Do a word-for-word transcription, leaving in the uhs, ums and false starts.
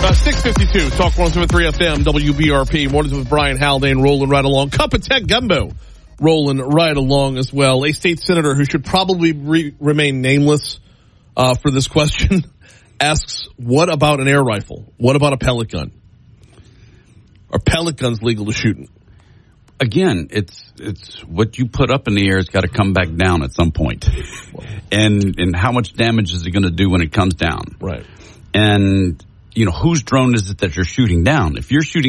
Uh, six fifty-two, Talk one seven three F M, W B R P. Mornings with Brian Haldane rolling right along. Cup of Tech Gumbo rolling right along as well. A state senator who should probably re- remain nameless uh, for this question asks, what about an air rifle? What about a pellet gun? Are pellet guns legal to shoot? Again, it's it's what you put up in the air has got to come back down at some point. And and how much damage is it going to do when it comes down? Right. And, you know, whose drone is it that you're shooting down? If you're shooting